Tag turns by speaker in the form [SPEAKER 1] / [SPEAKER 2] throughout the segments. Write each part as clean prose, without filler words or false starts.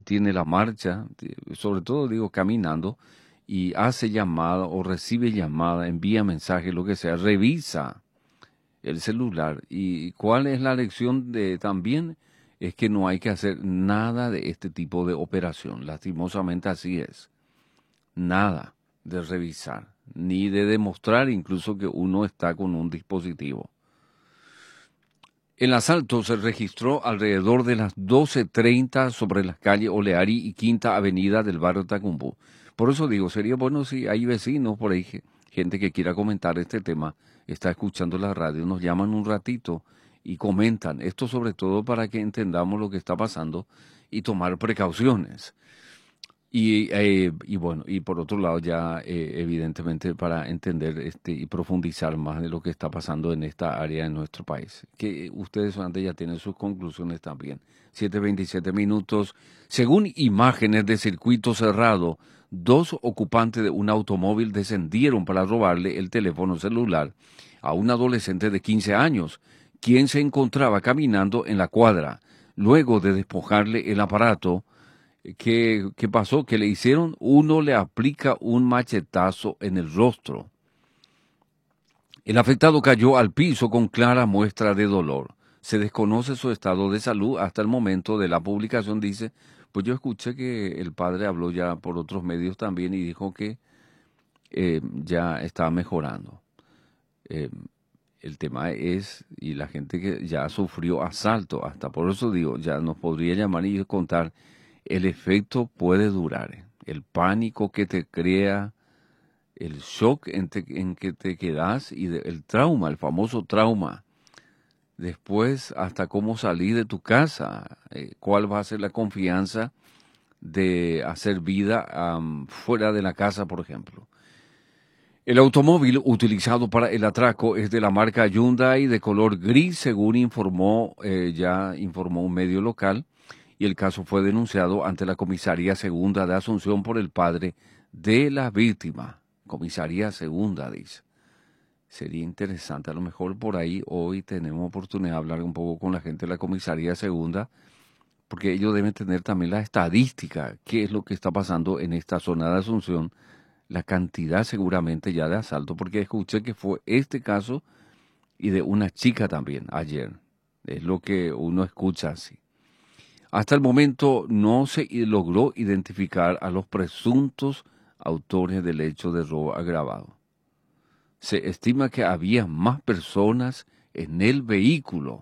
[SPEAKER 1] tiene la marcha, sobre todo digo caminando, y hace llamada o recibe llamada, envía mensaje, lo que sea, revisa el celular. ¿Y cuál es la lección de también? Es que no hay que hacer nada de este tipo de operación. Lastimosamente así es. Nada de revisar, ni de demostrar incluso que uno está con un dispositivo. El asalto se registró alrededor de las 12:30 sobre las calles Oleari y Quinta Avenida del barrio Tacumbú. Por eso digo, sería bueno si hay vecinos por ahí, gente que quiera comentar este tema, está escuchando la radio, nos llaman un ratito y comentan. Esto sobre todo para que entendamos lo que está pasando y tomar precauciones. Y bueno, y por otro lado ya evidentemente para entender y profundizar más de lo que está pasando en esta área de nuestro país. Que ustedes antes ya tienen sus conclusiones también. 7:27 minutos. Según imágenes de circuito cerrado, dos ocupantes de un automóvil descendieron para robarle el teléfono celular a un adolescente de 15 años, quien se encontraba caminando en la cuadra. Luego de despojarle el aparato, ¿qué pasó? Que le hicieron, uno le aplica un machetazo en el rostro. El afectado cayó al piso con clara muestra de dolor. Se desconoce su estado de salud hasta el momento de la publicación, dice. Pues yo escuché que el padre habló ya por otros medios también y dijo que ya está mejorando. Eh, el tema es, y la gente que ya sufrió asalto, hasta por eso digo, ya nos podría llamar y contar. El efecto puede durar. El pánico que te crea, el shock en que te quedas y el trauma, el famoso trauma. Después, hasta cómo salir de tu casa, cuál va a ser la confianza de hacer vida fuera de la casa, por ejemplo. El automóvil utilizado para el atraco es de la marca Hyundai de color gris, según ya informó un medio local, y el caso fue denunciado ante la Comisaría Segunda de Asunción por el padre de la víctima. Comisaría Segunda, dice. Sería interesante, a lo mejor por ahí hoy tenemos oportunidad de hablar un poco con la gente de la Comisaría Segunda, porque ellos deben tener también la estadística, qué es lo que está pasando en esta zona de Asunción, la cantidad seguramente ya de asalto, porque escuché que fue este caso y de una chica también ayer. Es lo que uno escucha así. Hasta el momento no se logró identificar a los presuntos autores del hecho de robo agravado. Se estima que había más personas en el vehículo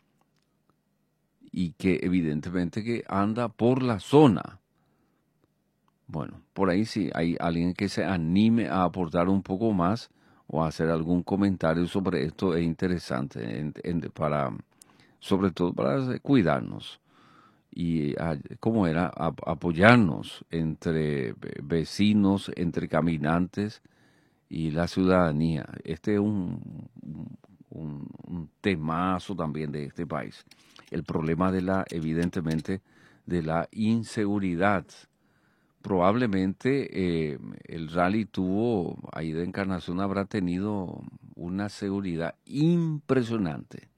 [SPEAKER 1] y que evidentemente que anda por la zona. Bueno, por ahí si hay alguien que se anime a aportar un poco más o a hacer algún comentario sobre esto, es interesante sobre todo para cuidarnos y cómo era apoyarnos entre vecinos, entre caminantes y la ciudadanía. Este es un temazo también de este país. El problema evidentemente, de la inseguridad. Probablemente el rally ahí de Encarnación habrá tenido una seguridad impresionante.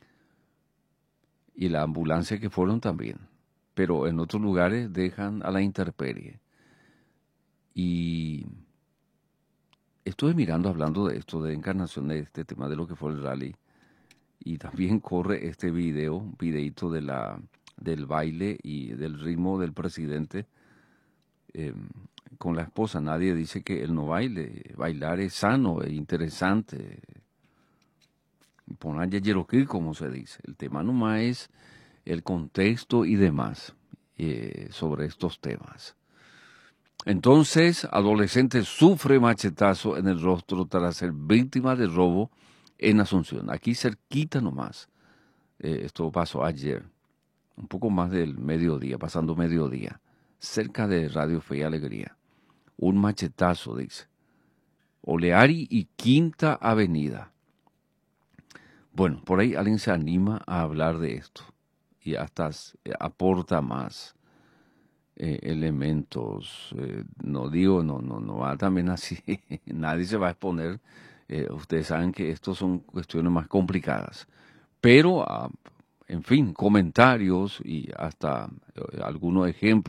[SPEAKER 1] Y la ambulancia que fueron también. Pero en otros lugares dejan a la intemperie. Y estuve mirando, hablando de esto, de Encarnación, de este tema de lo que fue el rally. Y también corre este videíto del baile y del ritmo del presidente con la esposa. Nadie dice que él no baile. Bailar es sano, es interesante. Poner yeroquí, como se dice. El tema nomás es el contexto y demás sobre estos temas. Entonces, adolescente sufre machetazo en el rostro tras ser víctima de robo en Asunción. Aquí cerquita nomás. Esto pasó ayer, un poco más del mediodía, pasando mediodía, cerca de Radio Fe y Alegría. Un machetazo, dice. Oleari y Quinta Avenida. Bueno, por ahí alguien se anima a hablar de esto y hasta aporta más elementos. No digo, no va también así. Nadie se va a exponer. Ustedes saben que estos son cuestiones más complicadas. Pero, en fin, comentarios y hasta algunos ejemplos